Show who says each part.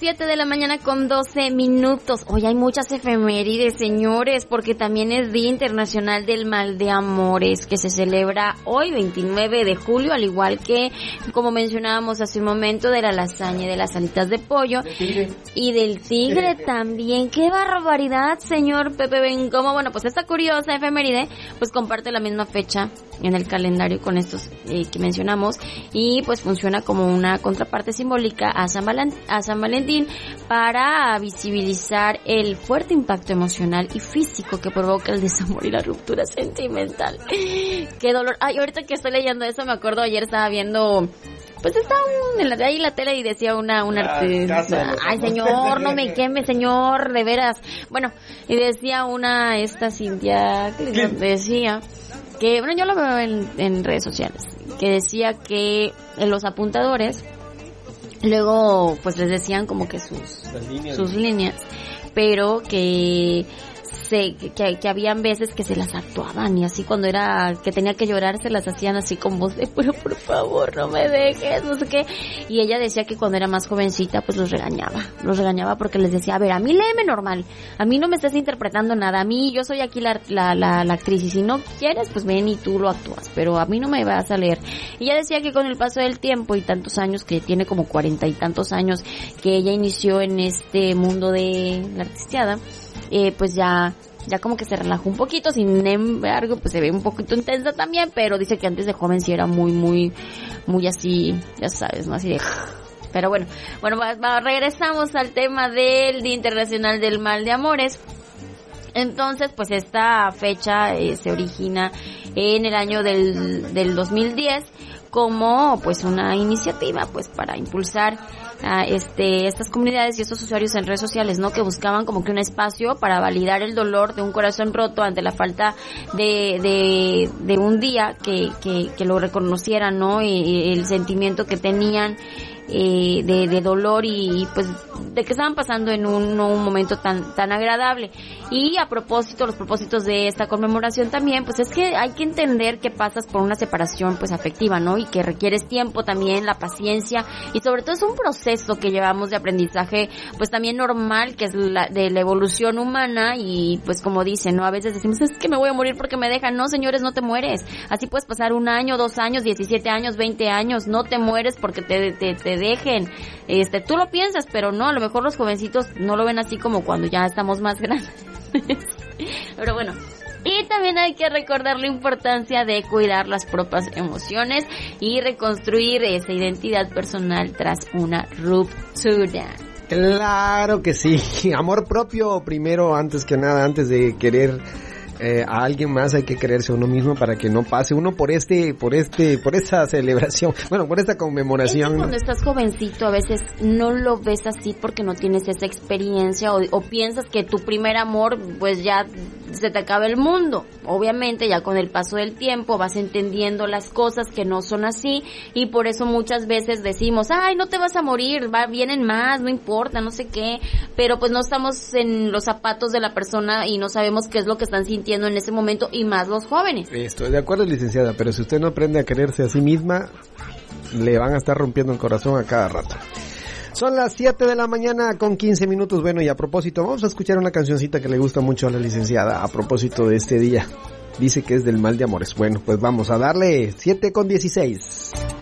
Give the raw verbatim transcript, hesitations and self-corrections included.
Speaker 1: siete de la mañana con doce minutos. Hoy hay muchas efemérides, señores, porque también es Día Internacional del Mal de Amores, que se celebra hoy, veintinueve de julio, al igual que, como mencionábamos hace un momento, de la lasaña y de las alitas de pollo. Y del tigre también. ¡Qué barbaridad, señor Pepe Bengomo! Bueno, pues esta curiosa efeméride, pues comparte la misma fecha en el calendario con estos eh, que mencionamos, y pues funciona como una contraparte simbólica a San, Valentín, a San Valentín para visibilizar el fuerte impacto emocional y físico que provoca el desamor y la ruptura sentimental. ¡Qué dolor! Ay, ahorita que estoy leyendo eso me acuerdo, ayer estaba viendo, pues estaba en la, ahí en la tele y decía una, una
Speaker 2: ah,
Speaker 1: artista, ay señor, no me queme señor, de veras, bueno, y decía una, esta Cintia, que decía que, bueno, yo lo veo en, en redes sociales, que decía que en los apuntadores, luego pues les decían como que sus, líneas. sus líneas, pero que se, que, que habían veces que se las actuaban y así cuando era que tenía que llorar se las hacían así con voz de pero por favor no me dejes, no sé qué, y ella decía que cuando era más jovencita pues los regañaba, los regañaba porque les decía, a ver, a mí léeme normal, a mí no me estás interpretando nada, a mí yo soy aquí la, la, la, la actriz y si no quieres pues ven y tú lo actúas, pero a mí no me vas a leer. Y ella decía que con el paso del tiempo y tantos años, que tiene como cuarenta y tantos años que ella inició en este mundo de la artisteada, eh, pues ya ya como que se relajó un poquito, sin embargo pues se ve un poquito intensa también, pero dice que antes de joven sí era muy muy muy así, ya sabes, ¿no? Así de... Pero bueno, bueno, va, va, regresamos al tema del Día Internacional del Mal de Amores. Entonces, pues esta fecha eh, se origina en el año del, del dos mil diez como pues una iniciativa pues para impulsar a este estas comunidades y estos usuarios en redes sociales, ¿no? Que buscaban como que un espacio para validar el dolor de un corazón roto ante la falta de de, de un día que, que que lo reconocieran, ¿no? Y, y el sentimiento que tenían eh, de, de dolor y, y pues de que estaban pasando en un, no un momento tan tan agradable. Y a propósito, los propósitos de esta conmemoración también, pues es que hay que entender que pasas por una separación pues afectiva, ¿no? Y que requieres tiempo también, la paciencia, y sobre todo es un proceso que llevamos de aprendizaje pues también normal, que es la de la evolución humana, y pues como dicen, ¿no? A veces decimos, es que me voy a morir porque me dejan. No, señores, no te mueres. Así puedes pasar un año, dos años, diecisiete años, veinte años, no te mueres porque te, te, te dejen. Este, tú lo piensas, pero no, a lo mejor los jovencitos no lo ven así como cuando ya estamos más grandes. Pero bueno, y también hay que recordar la importancia de cuidar las propias emociones y reconstruir esa identidad personal tras una ruptura.
Speaker 2: Claro que sí, amor propio primero, antes que nada, antes de querer eh, a alguien más hay que quererse a uno mismo para que no pase uno por este, por este, por esa celebración, bueno, por esta conmemoración.
Speaker 1: Es que cuando estás jovencito a veces no lo ves así porque no tienes esa experiencia o, o piensas que tu primer amor pues ya se te acaba el mundo. Obviamente ya con el paso del tiempo vas entendiendo las cosas que no son así, y por eso muchas veces decimos, ay, no te vas a morir, va, vienen más, no importa, no sé qué, pero pues no estamos en los zapatos de la persona y no sabemos qué es lo que están sintiendo en ese momento, y más los jóvenes.
Speaker 2: Estoy de acuerdo, licenciada, pero si usted no aprende a quererse a sí misma, le van a estar rompiendo el corazón a cada rato. Son las siete de la mañana con quince minutos. Bueno, y a propósito, vamos a escuchar una cancioncita que le gusta mucho a la licenciada a propósito de este día. Dice que es del mal de amores. Bueno, pues vamos a darle siete con dieciséis.